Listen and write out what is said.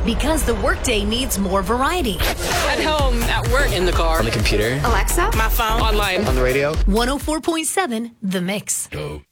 Because the workday needs more variety. At home, at work, in the car, on the computer, Alexa, my phone, online, on the radio. 104.7 The Mix. Go.